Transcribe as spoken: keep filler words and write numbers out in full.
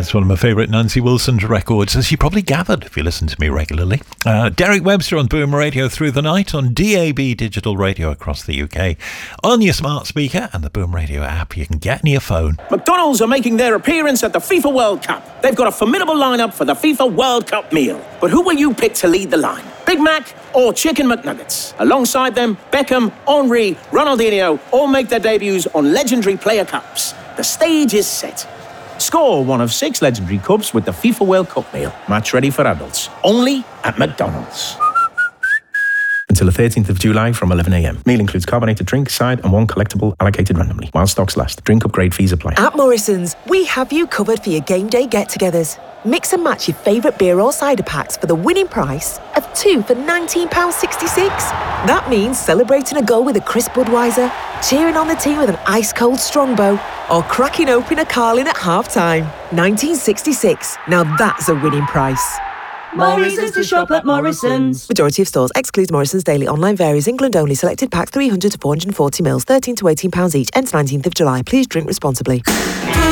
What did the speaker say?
it's one of my favourite Nancy Wilson records, as you probably gathered if you listen to me regularly. Uh, Derek Webster on Boom Radio through the night on D A B digital radio across the U K, on your smart speaker and the Boom Radio app you can get in your phone. McDonald's are making their appearance at the FIFA World Cup. They've got a formidable lineup for the FIFA World Cup meal. But who will you pick to lead the line? Big Mac or Chicken McNuggets? Alongside them, Beckham, Henry, Ronaldinho all make their debuts on legendary player cups. The stage is set. Score one of six legendary cups with the FIFA World Cup meal. Match ready for adults. Only at McDonald's. Until the thirteenth of July from eleven a m. Meal includes carbonated drink, side and one collectible allocated randomly. While stocks last. Drink upgrade fees apply. At Morrison's, we have you covered for your game day get-togethers. Mix and match your favourite beer or cider packs for the winning price of two for nineteen pounds sixty-six. That means celebrating a goal with a crisp Budweiser, cheering on the team with an ice-cold Strongbow, or cracking open a Carling at half-time. nineteen sixty-six. Now that's a winning price. Morrison's to shop at Morrison's. Majority of stores excludes Morrison's daily. Online varies. England only. Selected pack three hundred to four hundred forty mils. thirteen to eighteen pounds each. Ends nineteenth of July. Please drink responsibly.